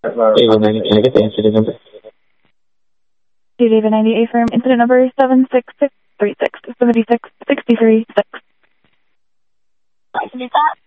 David 90, can I get the incident number? David 90 affirm, incident number 76636 76 63 6. I can do that.